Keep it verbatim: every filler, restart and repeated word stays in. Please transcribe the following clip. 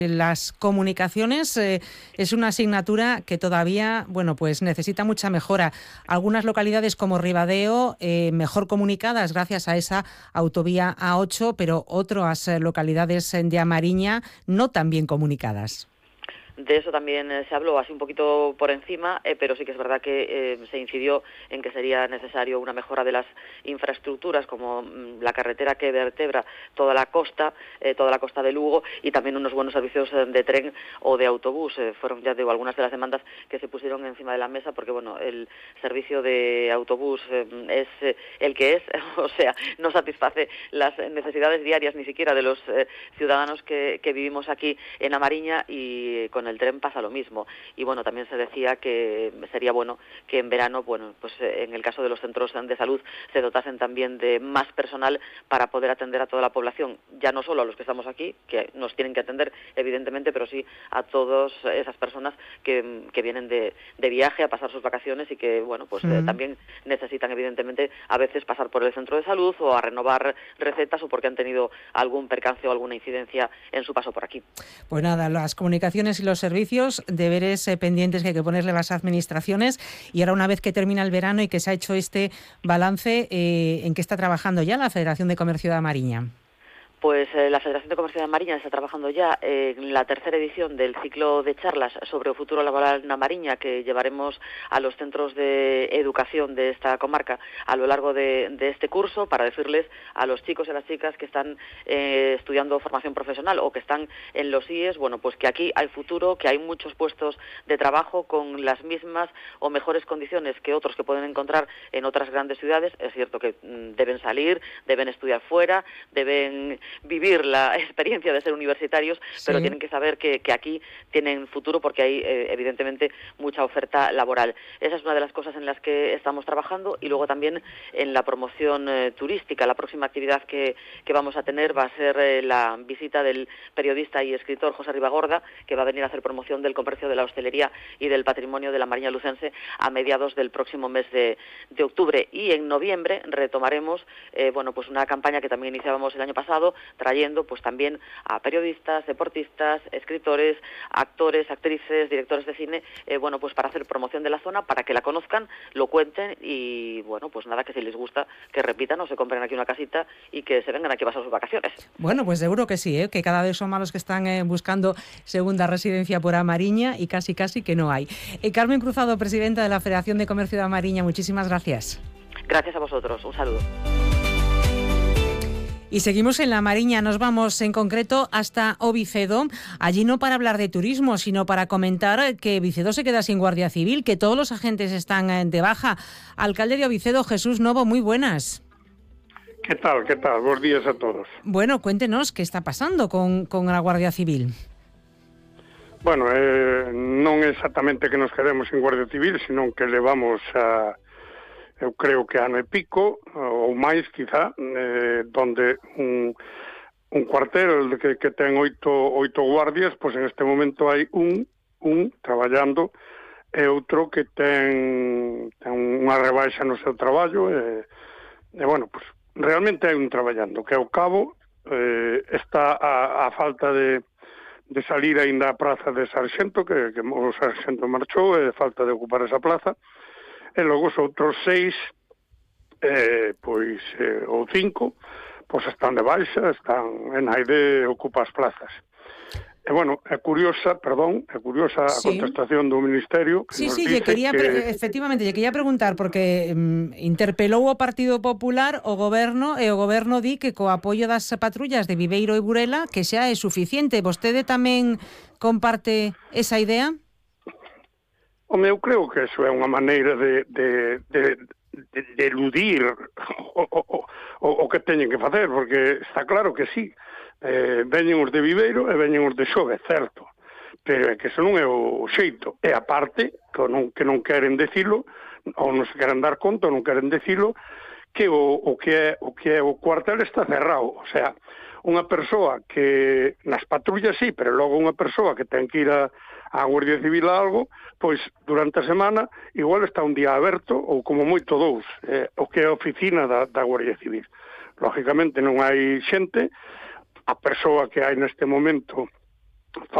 Las comunicaciones eh, es una asignatura que todavía, bueno, pues necesita mucha mejora. Algunas localidades como Ribadeo, eh, mejor comunicadas gracias a esa autovía A ocho, pero otras eh, localidades de A Mariña no tan bien comunicadas. De eso también eh, se habló así un poquito por encima, eh, pero sí que es verdad que eh, se incidió en que sería necesario una mejora de las infraestructuras, como mm, la carretera que vertebra toda la costa, eh, toda la costa de Lugo, y también unos buenos servicios eh, de tren o de autobús. Eh, fueron, ya digo, algunas de las demandas que se pusieron encima de la mesa, porque bueno, el servicio de autobús eh, es eh, el que es, o sea, no satisface las necesidades diarias ni siquiera de los eh, ciudadanos que, que vivimos aquí en A Mariña, y con el tren pasa lo mismo. Y bueno, también se decía que sería bueno que en verano, bueno, pues en el caso de los centros de salud se dotasen también de más personal para poder atender a toda la población, ya no solo a los que estamos aquí, que nos tienen que atender evidentemente, pero sí a todas esas personas que, que vienen de, de viaje a pasar sus vacaciones y que, bueno, pues mm. eh, también necesitan evidentemente a veces pasar por el centro de salud o a renovar recetas o porque han tenido algún percance o alguna incidencia en su paso por aquí. Pues nada, las comunicaciones y los servicios, deberes eh, pendientes que hay que ponerle a las administraciones. Y ahora, una vez que termina el verano y que se ha hecho este balance, eh, ¿en qué está trabajando ya la Federación de Comercio de A Mariña? Pues eh, la Federación de Comercio de Mariña está trabajando ya eh, en la tercera edición del ciclo de charlas sobre el futuro laboral en A Mariña, que llevaremos a los centros de educación de esta comarca a lo largo de, de este curso, para decirles a los chicos y a las chicas que están eh, estudiando formación profesional o que están en los I E S, bueno, pues que aquí hay futuro, que hay muchos puestos de trabajo con las mismas o mejores condiciones que otros que pueden encontrar en otras grandes ciudades. Es cierto que mm, deben salir, deben estudiar fuera, deben vivir la experiencia de ser universitarios, sí. pero tienen que saber que, que aquí tienen futuro porque hay eh, evidentemente mucha oferta laboral. Esa es una de las cosas en las que estamos trabajando, y luego también en la promoción eh, turística. La próxima actividad que, que vamos a tener va a ser eh, la visita del periodista y escritor José Ribagorda, que va a venir a hacer promoción del comercio, de la hostelería y del patrimonio de la Mariña lucense a mediados del próximo mes de, de octubre. Y en noviembre retomaremos eh, bueno, pues una campaña que también iniciábamos el año pasado, trayendo pues también a periodistas, deportistas, escritores, actores, actrices, directores de cine, eh, bueno, pues para hacer promoción de la zona, para que la conozcan, lo cuenten y, bueno, pues nada, que si les gusta, que repitan o se compren aquí una casita y que se vengan aquí a pasar sus vacaciones. Bueno, pues seguro que sí, ¿eh? Que cada vez son más los que están eh, buscando segunda residencia por A Mariña y casi casi que no hay. Eh, Carmen Cruzado, presidenta de la Federación de Comercio de A Mariña, muchísimas gracias. Gracias a vosotros, un saludo. Y seguimos en La Mariña, nos vamos en concreto hasta Ovicedo, allí no para hablar de turismo, sino para comentar que Vicedo se queda sin Guardia Civil, que todos los agentes están de baja. Alcalde de Ovicedo, Jesús Novo, muy buenas. ¿Qué tal? ¿Qué tal? Buenos días a todos. Bueno, cuéntenos qué está pasando con, con la Guardia Civil. Bueno, eh, non é exactamente que nos quedemos sin Guardia Civil, sino que levamos a... eu creo que ano e pico, ou máis, quizá, eh, donde un, un cuartel que, que ten oito, oito guardias, pois en este momento hai un, un traballando, e outro que ten, ten unha rebaixa no seu traballo, e, e bueno, pois realmente hai un traballando, que ao cabo eh, está a, a falta de, de salir aínda a praza de sarxento, que, que o sarxento marchou, e falta de ocupar esa plaza, e logo os outros seis, eh, pois, eh, ou cinco, pois están de baixa, están en aire, ocupa as plazas. E, bueno, é curiosa, perdón, é curiosa sí. a contestación do Ministerio, que sí, nos sí, dice quería, que... efectivamente, lle quería preguntar, porque um, interpelou o Partido Popular o Goberno, e o Goberno di que co apoio das patrullas de Viveiro e Burela, que xa é suficiente. Vostede tamén comparte esa idea? Home, eu creo que eso é unha maneira de, de, de, de, de eludir o, o, o, o que teñen que facer, porque está claro que sí, eh, veñen os de Viveiro e veñen os de Xove, certo, pero é que eso non é o xeito, e aparte, que non, que non queren decilo, ou non se queren dar conta, ou non queren decilo, que o, o, que é, o que é o cuartel está cerrado, o sea, unha persoa que nas patrullas sí, pero logo unha persoa que ten que ir a a Guardia Civil a algo, pois durante a semana igual está un día aberto ou como moito dous, eh, o que é a oficina da, da Guardia Civil. Lógicamente non hai xente, a persoa que hai neste momento fa